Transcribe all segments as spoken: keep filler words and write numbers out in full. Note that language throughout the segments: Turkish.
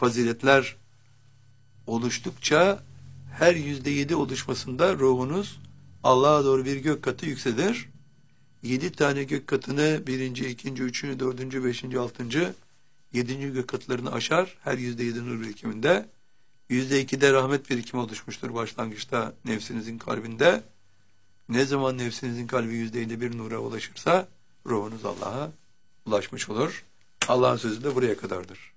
faziletler oluştukça her yüzde yedi oluşmasında ruhunuz Allah'a doğru bir gök katı yükselir. Yedi tane gök katını birinci, ikinci, üçüncü, dördüncü, beşinci, altıncı, yedinci gök katlarını aşar. Her yüzde yedi nur birikiminde. Yüzde ikide rahmet birikimi oluşmuştur başlangıçta nefsinizin kalbinde. Ne zaman nefsinizin kalbi yüzde elli bir nura ulaşırsa ruhunuz Allah'a ulaşmış olur. Allah'ın sözü de buraya kadardır.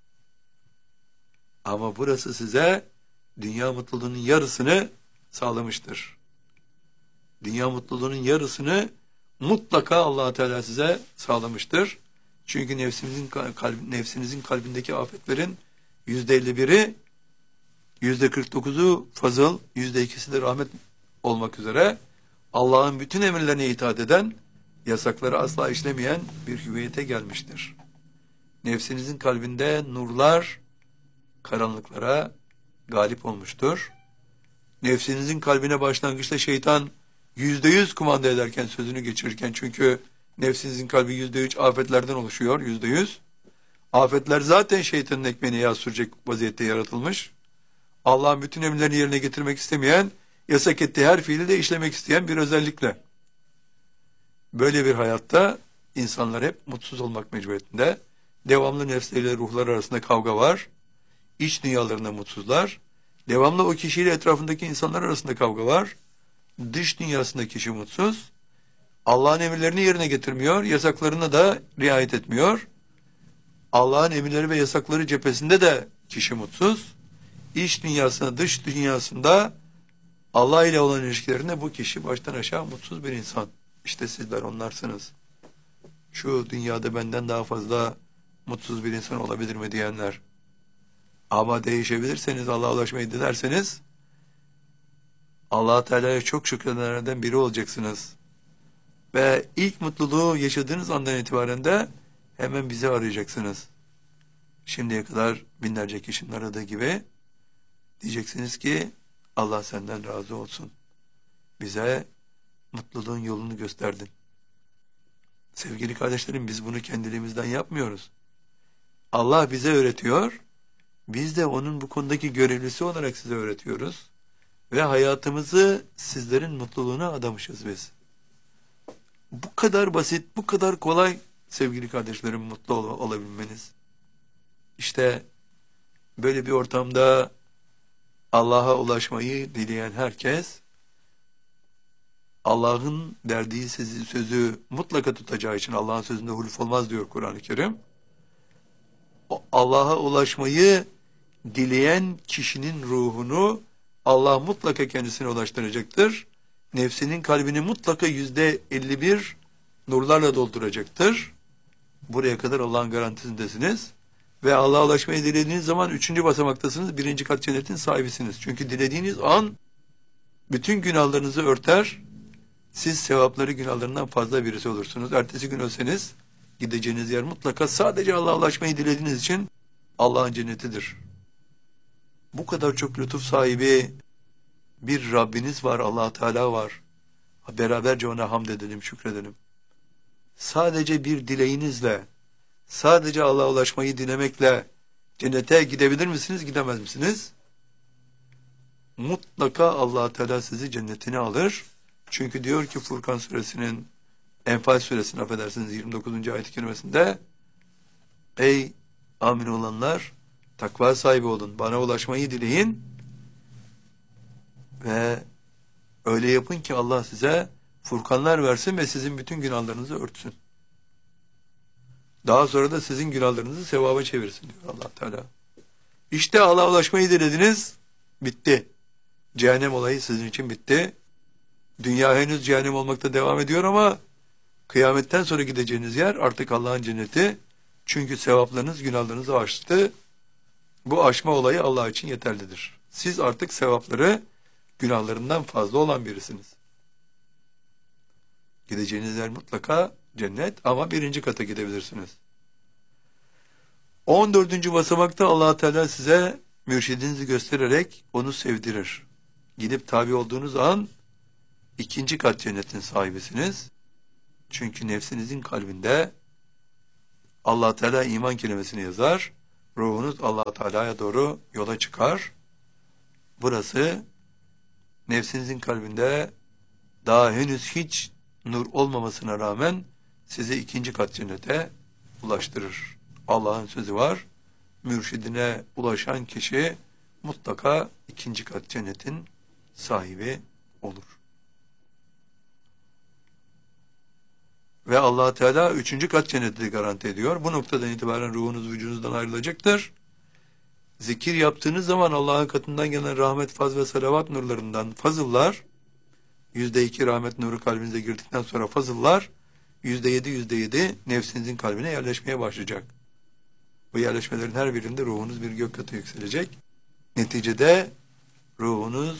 Ama burası size dünya mutluluğunun yarısını sağlamıştır. Dünya mutluluğunun yarısını mutlaka Allah Teala size sağlamıştır. Çünkü nefsimizin kalbi, nefsinizin kalbindeki afetlerin yüzde elli biri, yüzde kırk dokuzu fazıl, yüzde ikisi de rahmet olmak üzere Allah'ın bütün emirlerine itaat eden, yasakları asla işlemeyen bir hüviyete gelmiştir. Nefsinizin kalbinde nurlar karanlıklara galip olmuştur. Nefsinizin kalbine başlangıçta şeytan yüzde yüz kumanda ederken, sözünü geçirirken, çünkü nefsinizin kalbi yüzde üç afetlerden oluşuyor, yüzde yüz. Afetler zaten şeytanın ekmeğine yağ sürecek vaziyette yaratılmış. Allah'ın bütün emirlerini yerine getirmek istemeyen, yasak ettiği her fiili de işlemek isteyen bir özellikle. Böyle bir hayatta insanlar hep mutsuz olmak mecburiyetinde. Devamlı nefsleriyle ruhlar arasında kavga var. İç dünyalarında mutsuzlar. Devamlı o kişiyle etrafındaki insanlar arasında kavga var. Dış dünyasında kişi mutsuz. Allah'ın emirlerini yerine getirmiyor, yasaklarına da riayet etmiyor. Allah'ın emirleri ve yasakları cephesinde de kişi mutsuz. İç dünyasında, dış dünyasında Allah ile olan ilişkilerinde bu kişi baştan aşağı mutsuz bir insan. İşte sizler onlarsınız. Şu dünyada benden daha fazla mutsuz bir insan olabilir mi diyenler. Ama değişebilirseniz, Allah'a ulaşmayı dilerseniz Allah Teala'ya çok şükredenlerden biri olacaksınız. Ve ilk mutluluğu yaşadığınız andan itibaren de hemen bizi arayacaksınız. Şimdiye kadar binlerce kişinin aradığı gibi diyeceksiniz ki Allah senden razı olsun. Bize mutluluğun yolunu gösterdin. Sevgili kardeşlerim, biz bunu kendiliğimizden yapmıyoruz. Allah bize öğretiyor. Biz de onun bu konudaki görevlisi olarak size öğretiyoruz. Ve hayatımızı sizlerin mutluluğuna adamışız biz. Bu kadar basit, bu kadar kolay sevgili kardeşlerim mutlu ol olabilmeniz. İşte böyle bir ortamda Allah'a ulaşmayı dileyen herkes Allah'ın verdiği sözü mutlaka tutacağı için, Allah'ın sözünde huluf olmaz diyor Kur'an-ı Kerim. Allah'a ulaşmayı dileyen kişinin ruhunu Allah mutlaka kendisine ulaştıracaktır. Nefsinin kalbini mutlaka yüzde elli bir nurlarla dolduracaktır. Buraya kadar Allah'ın garantisindesiniz. Ve Allah'a ulaşmayı dilediğiniz zaman üçüncü basamaktasınız. Birinci kat cennetin sahibisiniz. Çünkü dilediğiniz an bütün günahlarınızı örter. Siz sevapları günahlarından fazla birisi olursunuz. Ertesi gün ölseniz gideceğiniz yer mutlaka sadece Allah'a ulaşmayı dilediğiniz için Allah'ın cennetidir. Bu kadar çok lütuf sahibi bir Rabbiniz var, Allah Teala var. Beraberce ona hamd edelim, şükredelim. Sadece bir dileğinizle, sadece Allah'a ulaşmayı dilemekle cennete gidebilir misiniz, gidemez misiniz? Mutlaka Allah Teala sizi cennetine alır. Çünkü diyor ki Furkan suresinin, Enfal suresinin affedersiniz yirmi dokuzuncu ayet-i kerimesinde, ey amin olanlar, takva sahibi olun, bana ulaşmayı dileyin ve öyle yapın ki Allah size furkanlar versin ve sizin bütün günahlarınızı örtsün. Daha sonra da sizin günahlarınızı sevaba çevirsin diyor Allah Teala. İşte Allah'a ulaşmayı dilediniz, bitti. Cehennem olayı sizin için bitti. Dünya henüz cehennem olmakta devam ediyor ama kıyametten sonra gideceğiniz yer artık Allah'ın cenneti. Çünkü sevaplarınız günahlarınızı aştı. Bu aşma olayı Allah için yeterlidir. Siz artık sevapları günahlarından fazla olan birisiniz. Gideceğiniz yer mutlaka cennet ama birinci kata gidebilirsiniz. on dördüncü basamakta Allah Teala size mürşidinizi göstererek onu sevdirir. Gidip tabi olduğunuz an ikinci kat cennetin sahibisiniz. Çünkü nefsinizin kalbinde Allah Teala iman kelimesini yazar. ruhunuz Allah Teala'ya doğru yola çıkar. Burası nefsinizin kalbinde daha henüz hiç nur olmamasına rağmen sizi ikinci kat cennete ulaştırır. Allah'ın sözü var. Mürşidine ulaşan kişi mutlaka ikinci kat cennetin sahibi olur. Ve Allah Teala üçüncü kat cenneti garanti ediyor. Bu noktadan itibaren ruhunuz vücudunuzdan ayrılacaktır. Zikir yaptığınız zaman Allah'ın katından gelen rahmet, faz ve salavat nurlarından fazıllar, yüzde iki rahmet nuru kalbinize girdikten sonra fazıllar, yüzde yedi, yüzde yedi nefsinizin kalbine yerleşmeye başlayacak. Bu yerleşmelerin her birinde ruhunuz bir gök katı yükselecek. Neticede ruhunuz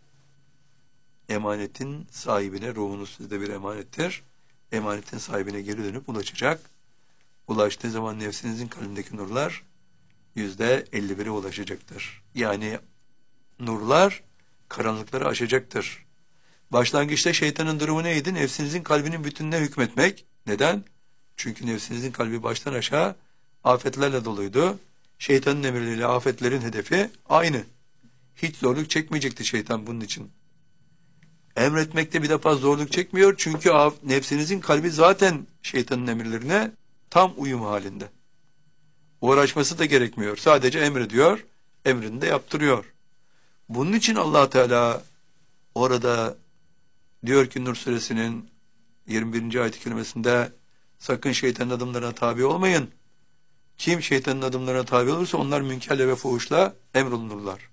emanetin sahibine, ruhunuz sizde bir emanettir. Emanetin sahibine geri dönüp ulaşacak. Ulaştığı zaman nefsinizin kalbindeki nurlar yüzde elli bire ulaşacaktır. Yani nurlar karanlıkları aşacaktır. Başlangıçta şeytanın durumu neydi? Nefsinizin kalbinin bütününe hükmetmek. Neden? Çünkü nefsinizin kalbi baştan aşağı afetlerle doluydu. Şeytanın emirleriyle afetlerin hedefi aynı. Hiç zorluk çekmeyecekti şeytan bunun için. Emretmekte bir defa zorluk çekmiyor. Çünkü nefsinizin kalbi zaten şeytanın emirlerine tam uyum halinde. Uğraşması da gerekmiyor. Sadece emrediyor, emrini de yaptırıyor. Bunun için Allah Teala orada diyor ki Nur suresinin yirmi birinci ayet-i kerimesinde sakın şeytanın adımlarına tabi olmayın. Kim şeytanın adımlarına tabi olursa onlar münkerle ve fuhuşla emrolunurlar.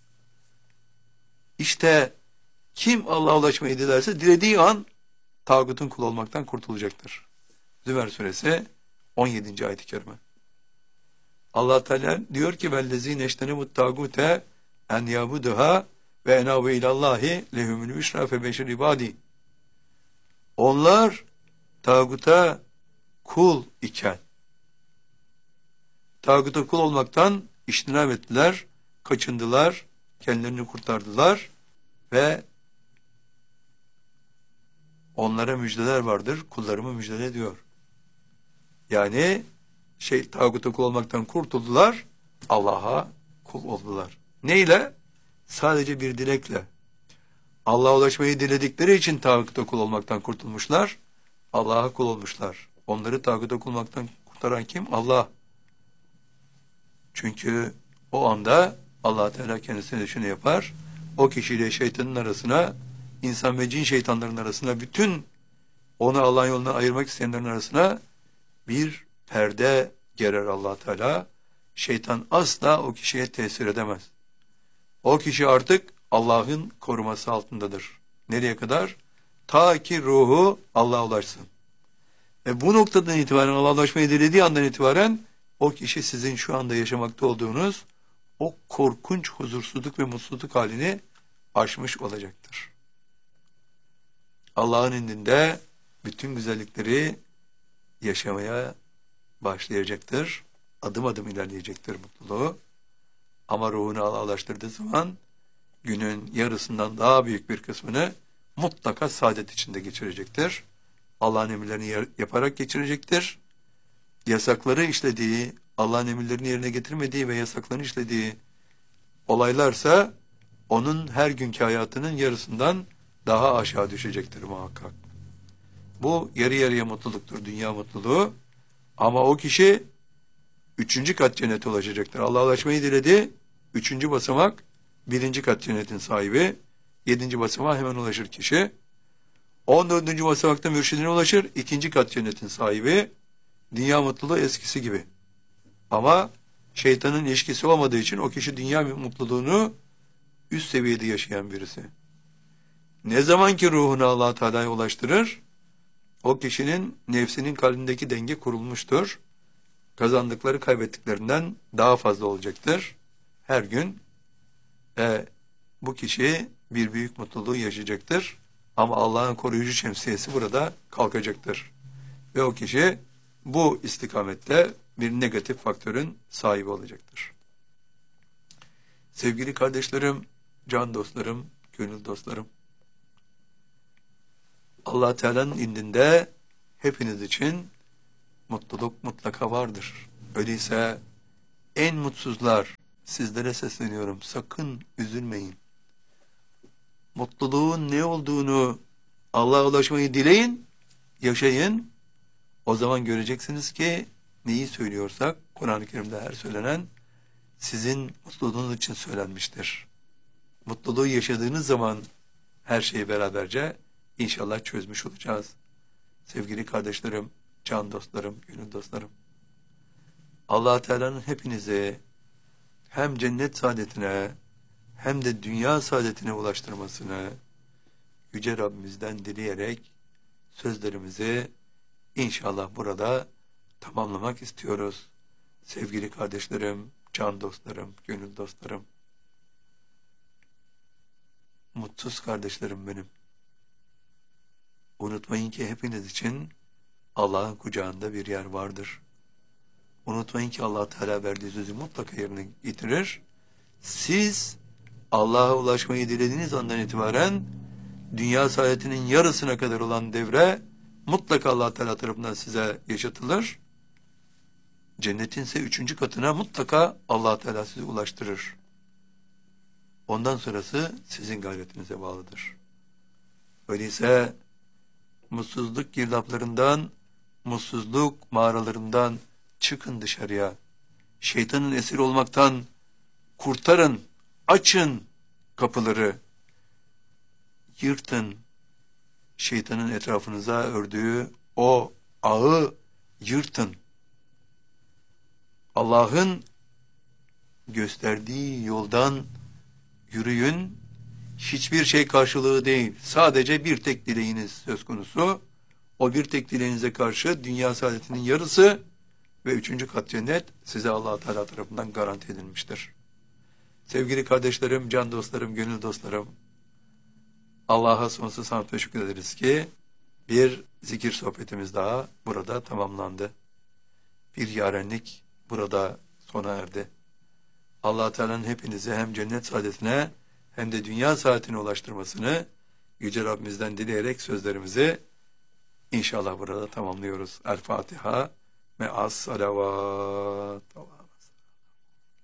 İşte kim Allah'a ulaşmayı dilerse dilediği an tağutun kulu olmaktan kurtulacaktır. Zümer suresi on yedinci ayet-i kerime. Allah Teala diyor ki vellezîne eştenebut tâgûte en yâbuduhâ ve enâbu ilallâhi lehumul büşrâ fe beşir ibâdî. Onlar tağuta kul iken tağuta kul olmaktan iştinab ettiler, kaçındılar, kendilerini kurtardılar ve onlara müjdeler vardır, kullarımı müjdele ediyor. Yani şey tağuta kul olmaktan kurtuldular, Allah'a kul oldular. Neyle? Sadece bir dilekle. Allah'a ulaşmayı diledikleri için tağuta kul olmaktan kurtulmuşlar, Allah'a kul olmuşlar. Onları tağuta kul olmaktan kurtaran kim? Allah. Çünkü o anda Allah Teala kendisine şunu yapar, o kişiyle şeytanın arasına, insan ve cin şeytanların arasına, bütün onu Allah'ın yolundan ayırmak isteyenlerin arasına bir perde gerer Allah Teala. Şeytan asla o kişiye tesir edemez. O kişi artık Allah'ın koruması altındadır. Nereye kadar? Ta ki ruhu Allah'a ulaşsın. Ve bu noktadan itibaren Allah'a ulaşmayı dilediği andan itibaren o kişi sizin şu anda yaşamakta olduğunuz o korkunç huzursuzluk ve mutsuzluk halini aşmış olacaktır. Allah'ın indinde bütün güzellikleri yaşamaya başlayacaktır. Adım adım ilerleyecektir mutluluğu. Ama ruhunu Allah'a ulaştırdığı zaman günün yarısından daha büyük bir kısmını mutlaka saadet içinde geçirecektir. Allah'ın emirlerini yaparak geçirecektir. Yasakları işlediği, Allah'ın emirlerini yerine getirmediği ve yasaklarını işlediği olaylarsa onun her günkü hayatının yarısından daha aşağı düşecektir muhakkak. Bu yarı yarıya mutluluktur, dünya mutluluğu. Ama o kişi üçüncü kat cennete ulaşacaktır. Allah'a ulaşmayı diledi. Üçüncü basamak birinci kat cennetin sahibi. Yedinci basamağa hemen ulaşır kişi. On dördüncü basamakta mürşidine ulaşır. İkinci kat cennetin sahibi. Dünya mutluluğu eskisi gibi. Ama şeytanın ilişkisi olmadığı için o kişi dünya mutluluğunu üst seviyede yaşayan birisi. Ne zaman ki ruhunu Allah Teala'ya ulaştırır, o kişinin nefsinin kalbindeki denge kurulmuştur. Kazandıkları kaybettiklerinden daha fazla olacaktır. Her gün e, bu kişi bir büyük mutluluğu yaşayacaktır. Ama Allah'ın koruyucu şemsiyesi burada kalkacaktır. Ve o kişi bu istikamette bir negatif faktörün sahibi olacaktır. Sevgili kardeşlerim, can dostlarım, gönül dostlarım, Allah Teala'nın indinde hepiniz için mutluluk mutlaka vardır. Öyleyse en mutsuzlar, sizlere sesleniyorum, sakın üzülmeyin. Mutluluğun ne olduğunu, Allah'a ulaşmayı dileyin, yaşayın. O zaman göreceksiniz ki neyi söylüyorsak, Kur'an-ı Kerim'de her söylenen sizin mutluluğunuz için söylenmiştir. Mutluluğu yaşadığınız zaman her şeyi beraberce inşallah çözmüş olacağız. Sevgili kardeşlerim, can dostlarım, gönül dostlarım. Allah Teala'nın hepinizi hem cennet saadetine hem de dünya saadetine ulaştırmasını Yüce Rabbimizden dileyerek sözlerimizi inşallah burada tamamlamak istiyoruz. Sevgili kardeşlerim, can dostlarım, gönül dostlarım. Mutsuz kardeşlerim benim. Unutmayın ki hepiniz için Allah'ın kucağında bir yer vardır. Unutmayın ki Allah Teala verdiği sözü mutlaka yerine getirir. Siz Allah'a ulaşmayı dilediğiniz andan itibaren dünya saadetinin yarısına kadar olan devre mutlaka Allah Teala tarafından size yaşatılır. Cennetin ise üçüncü katına mutlaka Allah Teala sizi ulaştırır. Ondan sonrası sizin gayretinize bağlıdır. Öyleyse mutsuzluk girdaplarından, mutsuzluk mağaralarından çıkın dışarıya. Şeytanın esir olmaktan kurtarın, açın kapıları. Yırtın şeytanın etrafınıza ördüğü o ağı yırtın. Allah'ın gösterdiği yoldan yürüyün. Hiçbir şey karşılığı değil. Sadece bir tek dileğiniz söz konusu. O bir tek dileğinize karşı dünya saadetinin yarısı ve üçüncü kat cennet size Allah Teala tarafından garanti edilmiştir. Sevgili kardeşlerim, can dostlarım, gönül dostlarım, Allah'a sonsuz hamd ve şükür ederiz ki bir zikir sohbetimiz daha burada tamamlandı. Bir yarenlik burada sona erdi. Allah Teala'nın hepinizi hem cennet saadetine hem de dünya saadetine ulaştırmasını Yüce Rabbimizden dileyerek sözlerimizi inşallah burada tamamlıyoruz. El Fatiha, me'as salavat.